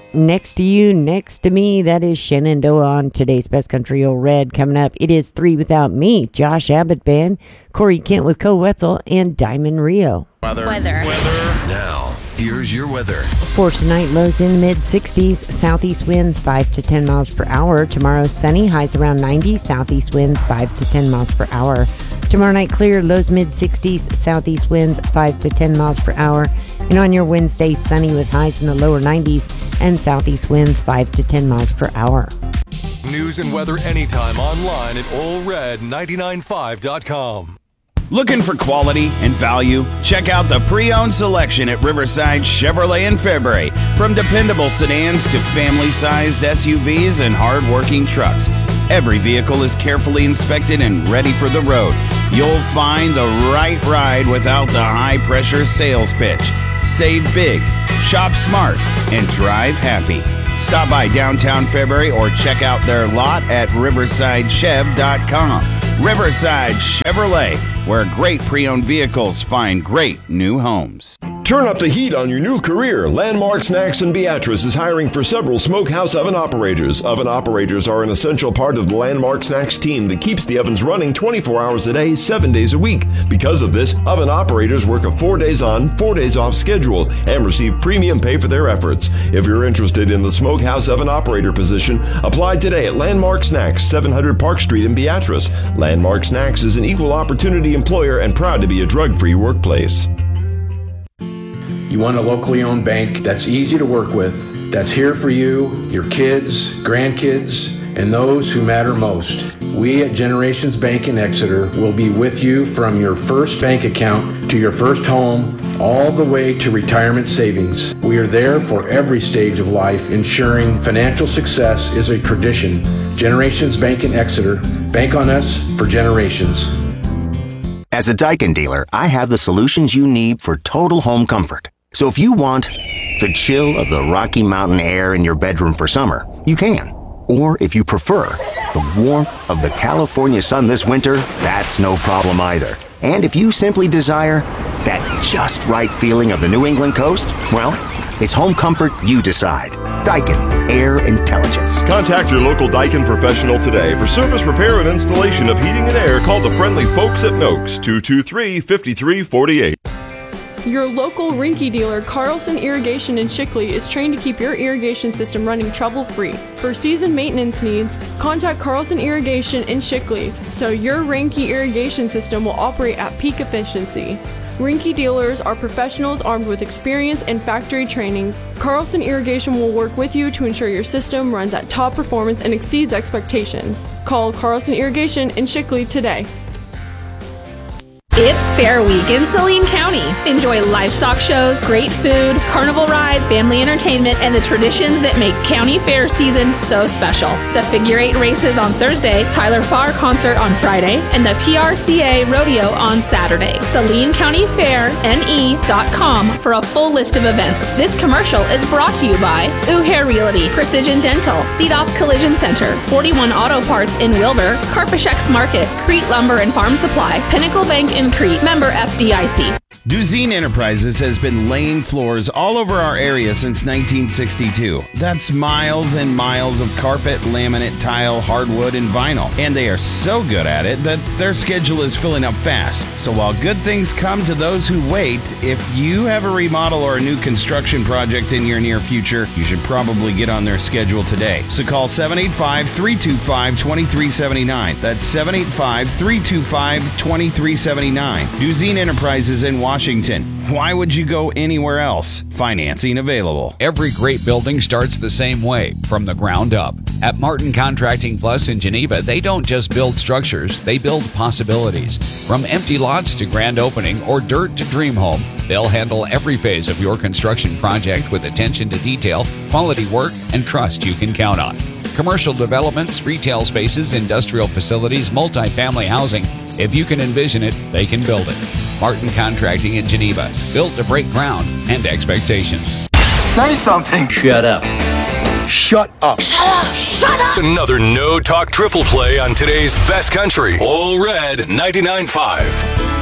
next to you, next to me. That is Shenandoah on today's Best Country Old Red. Coming up, it is 3 Without Me, Josh Abbott Band, Corey Kent with Co Wetzel, and Diamond Rio. Weather. Now, here's your weather. For tonight, lows in the mid-60s, southeast winds 5 to 10 miles per hour. Tomorrow, sunny, highs around 90, southeast winds 5 to 10 miles per hour. Tomorrow night, clear, lows mid-60s, southeast winds 5 to 10 miles per hour. And on your Wednesday, sunny with highs in the lower 90s and southeast winds 5 to 10 miles per hour. News and weather anytime online at allred995.com. Looking for quality and value? Check out the pre-owned selection at Riverside Chevrolet in February. From dependable sedans to family-sized SUVs and hard-working trucks, every vehicle is carefully inspected and ready for the road. You'll find the right ride without the high-pressure sales pitch. Save big, shop smart, and drive happy. Stop by downtown February or check out their lot at riversidechev.com. Riverside Chevrolet, where great pre-owned vehicles find great new homes. Turn up the heat on your new career. Landmark Snacks in Beatrice is hiring for several smokehouse oven operators. Oven operators are an essential part of the Landmark Snacks team that keeps the ovens running 24 hours a day, 7 days a week. Because of this, oven operators work a 4 days on, 4 days off schedule and receive premium pay for their efforts. If you're interested in the smokehouse oven operator position, apply today at Landmark Snacks, 700 Park Street in Beatrice. Landmark Snacks is an equal opportunity employer and proud to be a drug-free workplace. You want a locally owned bank that's easy to work with, that's here for you, your kids, grandkids, and those who matter most. We at Generations Bank in Exeter will be with you from your first bank account to your first home, all the way to retirement savings. We are there for every stage of life, ensuring financial success is a tradition. Generations Bank in Exeter. Bank on us for generations. As a Daikin dealer, I have the solutions you need for total home comfort. So if you want the chill of the Rocky Mountain air in your bedroom for summer, you can. Or if you prefer the warmth of the California sun this winter, that's no problem either. And if you simply desire that just right feeling of the New England coast, well, it's home comfort you decide. Daikin Air Intelligence. Contact your local Daikin professional today. For service, repair, and installation of heating and air, call the friendly folks at Noakes, 223-5348. Your local Rinky dealer, Carlson Irrigation in Shickley, is trained to keep your irrigation system running trouble-free. For season maintenance needs, contact Carlson Irrigation in Shickley so your Rinky irrigation system will operate at peak efficiency. Rinky dealers are professionals armed with experience and factory training. Carlson Irrigation will work with you to ensure your system runs at top performance and exceeds expectations. Call Carlson Irrigation in Shickley today. It's Fair Week in Saline County. Enjoy livestock shows, great food, carnival rides, family entertainment, and the traditions that make county fair season so special. The figure 8 races on Thursday, Tyler Farr concert on Friday, and the PRCA rodeo on Saturday. SalineCountyFairNE.com for a full list of events. This commercial is brought to you by Uhair Realty, Precision Dental, Cedoff Collision Center, 41 Auto Parts in Wilbur, Carpeshex Market, Crete Lumber and Farm Supply, Pinnacle Bank in Crete, member FDIC. Duzine Enterprises has been laying floors all over our area since 1962. That's miles and miles of carpet, laminate, tile, hardwood, and vinyl. And they are so good at it that their schedule is filling up fast. So while good things come to those who wait, if you have a remodel or a new construction project in your near future, you should probably get on their schedule today. So call 785-325-2379. That's 785-325-2379. Duzine Enterprises in Washington. Why would you go anywhere else? Financing available. Every great building starts the same way, from the ground up. At Martin Contracting Plus in Geneva, they don't just build structures, they build possibilities. From empty lots to grand opening or dirt to dream home, they'll handle every phase of your construction project with attention to detail, quality work, and trust you can count on. Commercial developments, retail spaces, industrial facilities, multifamily housing. If you can envision it, they can build it. Martin Contracting in Geneva, built to break ground and expectations. Say something. Shut up. Shut up. Shut up. Shut up. Another no-talk triple play on today's Best Country. All Red 99.5.